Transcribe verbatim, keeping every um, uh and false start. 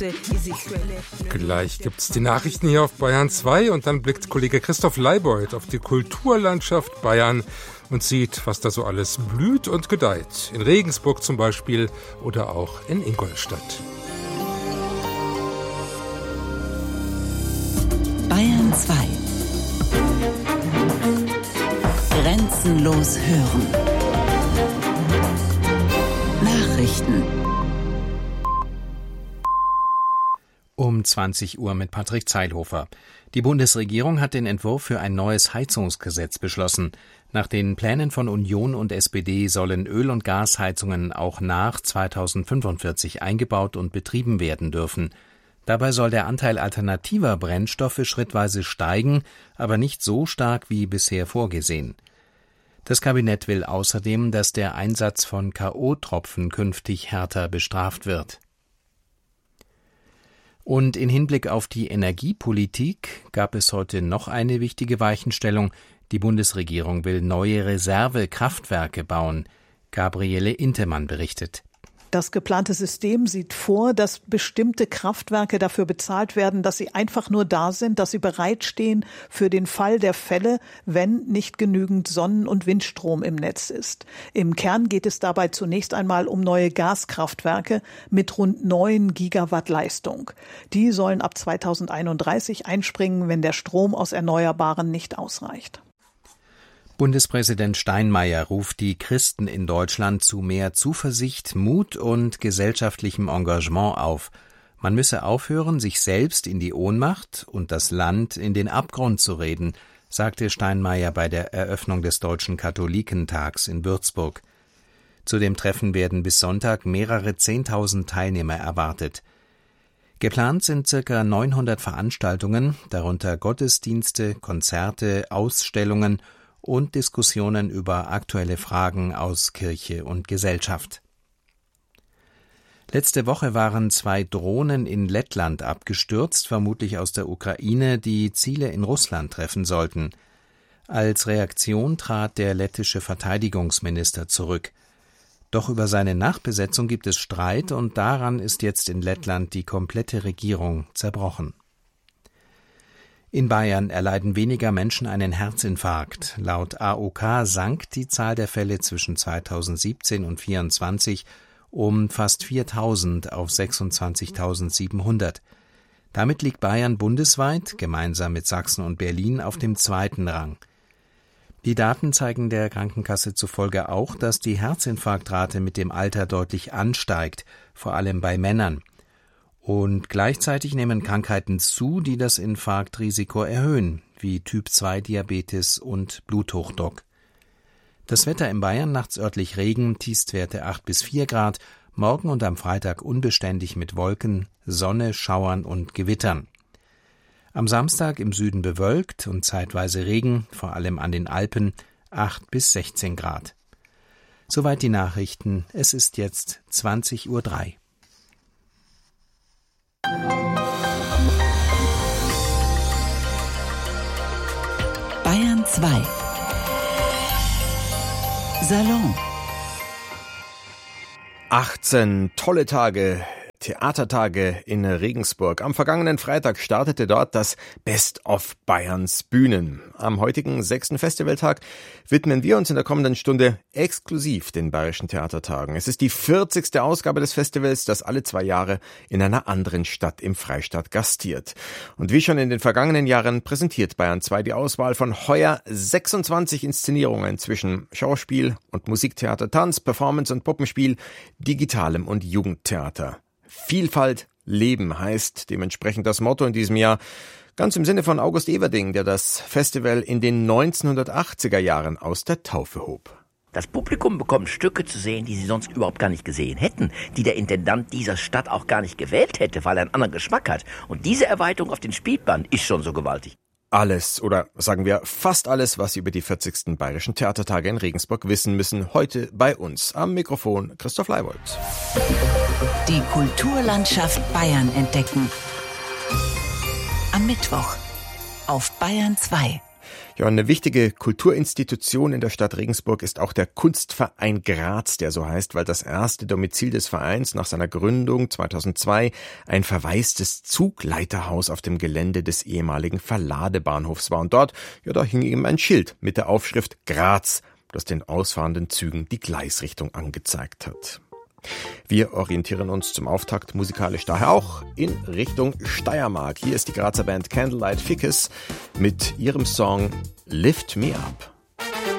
Gleich gibt's die Nachrichten hier auf Bayern zwei und dann blickt Kollege Christoph Leibold auf die Kulturlandschaft Bayern und sieht, was da so alles blüht und gedeiht. In Regensburg zum Beispiel oder auch in Ingolstadt. Bayern zwei. Grenzenlos hören. Nachrichten. Um zwanzig Uhr mit Patrick Zeilhofer. Die Bundesregierung hat den Entwurf für ein neues Heizungsgesetz beschlossen. Nach den Plänen von Union und S P D sollen Öl- und Gasheizungen auch nach zweitausendfünfundvierzig eingebaut und betrieben werden dürfen. Dabei soll der Anteil alternativer Brennstoffe schrittweise steigen, aber nicht so stark wie bisher vorgesehen. Das Kabinett will außerdem, dass der Einsatz von K O-Tropfen künftig härter bestraft wird. Und in Hinblick auf die Energiepolitik gab es heute noch eine wichtige Weichenstellung. Die Bundesregierung will neue Reservekraftwerke bauen. Gabriele Intemann berichtet. Das geplante System sieht vor, dass bestimmte Kraftwerke dafür bezahlt werden, dass sie einfach nur da sind, dass sie bereitstehen für den Fall der Fälle, wenn nicht genügend Sonnen- und Windstrom im Netz ist. Im Kern geht es dabei zunächst einmal um neue Gaskraftwerke mit rund neun Gigawatt Leistung. Die sollen ab zweitausendeinunddreißig einspringen, wenn der Strom aus Erneuerbaren nicht ausreicht. Bundespräsident Steinmeier ruft die Christen in Deutschland zu mehr Zuversicht, Mut und gesellschaftlichem Engagement auf. Man müsse aufhören, sich selbst in die Ohnmacht und das Land in den Abgrund zu reden, sagte Steinmeier bei der Eröffnung des Deutschen Katholikentags in Würzburg. Zu dem Treffen werden bis Sonntag mehrere Zehntausend Teilnehmer erwartet. Geplant sind circa neunhundert Veranstaltungen, darunter Gottesdienste, Konzerte, Ausstellungen und Diskussionen über aktuelle Fragen aus Kirche und Gesellschaft. Letzte Woche waren zwei Drohnen in Lettland abgestürzt, vermutlich aus der Ukraine, die Ziele in Russland treffen sollten. Als Reaktion trat der lettische Verteidigungsminister zurück. Doch über seine Nachbesetzung gibt es Streit und daran ist jetzt in Lettland die komplette Regierung zerbrochen. In Bayern erleiden weniger Menschen einen Herzinfarkt. Laut A O K sank die Zahl der Fälle zwischen zweitausendsiebzehn und zweitausendvierundzwanzig um fast viertausend auf sechsundzwanzigtausendsiebenhundert. Damit liegt Bayern bundesweit, gemeinsam mit Sachsen und Berlin, auf dem zweiten Rang. Die Daten zeigen der Krankenkasse zufolge auch, dass die Herzinfarktrate mit dem Alter deutlich ansteigt, vor allem bei Männern. Und gleichzeitig nehmen Krankheiten zu, die das Infarktrisiko erhöhen, wie Typ zwei Diabetes und Bluthochdruck. Das Wetter in Bayern: nachts örtlich Regen, Tiefstwerte acht bis vier Grad, morgen und am Freitag unbeständig mit Wolken, Sonne, Schauern und Gewittern. Am Samstag im Süden bewölkt und zeitweise Regen, vor allem an den Alpen, acht bis sechzehn Grad. Soweit die Nachrichten, es ist jetzt zwanzig Uhr drei. Bayern zwei. Salon. achtzehn tolle Tage, Theatertage in Regensburg. Am vergangenen Freitag startete dort das Best of Bayerns Bühnen. Am heutigen sechsten Festivaltag widmen wir uns in der kommenden Stunde exklusiv den Bayerischen Theatertagen. Es ist die vierzigste Ausgabe des Festivals, das alle zwei Jahre in einer anderen Stadt im Freistaat gastiert. Und wie schon in den vergangenen Jahren präsentiert Bayern zwei die Auswahl von heuer sechsundzwanzig Inszenierungen zwischen Schauspiel und Musiktheater, Tanz, Performance und Puppenspiel, Digitalem und Jugendtheater. Vielfalt leben heißt dementsprechend das Motto in diesem Jahr, ganz im Sinne von August Everding, der das Festival in den neunzehnhundertachtziger Jahren aus der Taufe hob. Das Publikum bekommt Stücke zu sehen, die sie sonst überhaupt gar nicht gesehen hätten, die der Intendant dieser Stadt auch gar nicht gewählt hätte, weil er einen anderen Geschmack hat. Und diese Erweiterung auf den Spielplan ist schon so gewaltig. Alles, oder sagen wir fast alles, was Sie über die vierzigsten Bayerischen Theatertage in Regensburg wissen müssen, heute bei uns. Am Mikrofon Christoph Leibold. Die Kulturlandschaft Bayern entdecken. Am Mittwoch auf Bayern zwei. Ja, eine wichtige Kulturinstitution in der Stadt Regensburg ist auch der Kunstverein Graz, der so heißt, weil das erste Domizil des Vereins nach seiner Gründung zweitausendzwei ein verwaistes Zugleiterhaus auf dem Gelände des ehemaligen Verladebahnhofs war. Und dort, ja, da hing ihm ein Schild mit der Aufschrift Graz, das den ausfahrenden Zügen die Gleisrichtung angezeigt hat. Wir orientieren uns zum Auftakt musikalisch daher auch in Richtung Steiermark. Hier ist die Grazer Band Candlelight Ficus mit ihrem Song Lift Me Up.